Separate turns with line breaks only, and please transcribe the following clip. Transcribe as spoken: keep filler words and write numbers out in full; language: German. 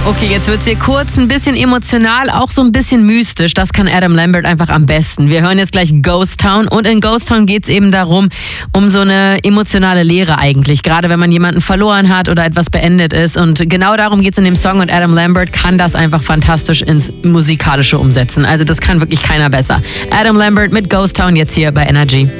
Okay, jetzt wird's hier kurz ein bisschen emotional, auch so ein bisschen mystisch. Das kann Adam Lambert einfach am besten. Wir hören jetzt gleich Ghost Town und in Ghost Town geht's eben darum, um so eine emotionale Leere eigentlich. Gerade wenn man jemanden verloren hat oder etwas beendet ist. Und genau darum geht's in dem Song und Adam Lambert kann das einfach fantastisch ins Musikalische umsetzen. Also das kann wirklich keiner besser. Adam Lambert mit Ghost Town jetzt hier bei Energy.